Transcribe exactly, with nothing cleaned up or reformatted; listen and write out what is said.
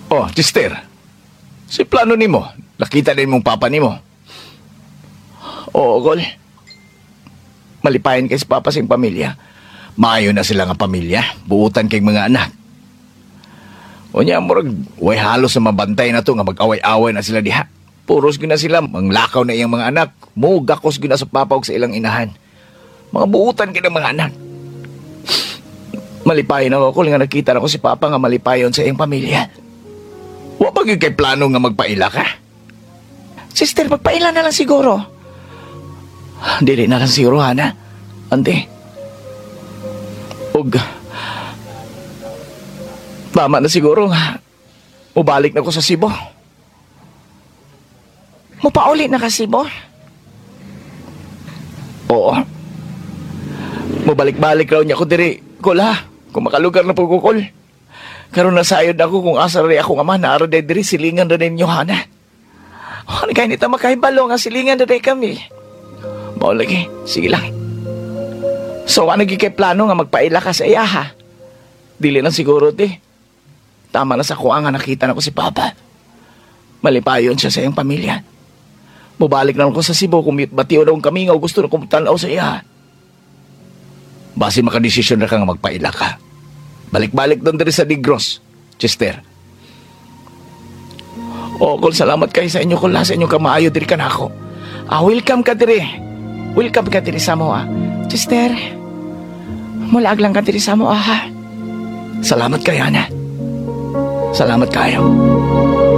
Oh, Chester. Si plano nimo, nakita din mong papa nimo. Oo, Gol. Malipayan kay si papa sing pamilya. Maayo na sila nga pamilya, buutan kay mga anak. Unya murag way halos sa mabantay na to nga mag-away-away na sila diha. Puros gyud na sila manglakaw na iyang mga anak, mugakos gyud na sa papa ug sa ilang inahan. Mga buutan kay mga anak. Malipayon ako kung nga nakita na ko si papa nga malipayon sa iyang pamilya. Wa ba gyud kay plano nga magpaila ka? Sister, magpaila na lang siguro. Dili na lang siguro, Hana. Ante. Ug tama na siguro nga mubalik na ko sa Cebu. Mupauli na kasi, Bo. Oo. Mubalik-balik raw niya ko diri. Kula, kung makalugar na po ko, Kol. Karon nasayod ako kung asa rin ako nga man, naara day diri silingan na ninyo, Hana. Ano kayo nita makahibalo nga silingan na day kami. Mao lagi, sige lang. So, ano kay plano nga magpaila ka sa iya, ha? Dili lang siguro, di. Tama na sa kuha nga nakita na ko si Papa. Malipayon siya sa iyong pamilya. Mubalik na ako sa Cebu kung batiyo daw kami nga gusto na kumutanaw sa iya. Basi makadesisyon na ka nga magpaila ka. Balik-balik doon diri sa Negros, Chester. O, Kol, salamat kayo sa inyo, Kol, sa inyo kamaayo diri ka na ako. Ah, welcome ka diri. Welcome ka diri sa mo, ah. Sister, mulag lang ka diri sa mo, ah, ha? Salamat kayo, Ana. Salamat kayo.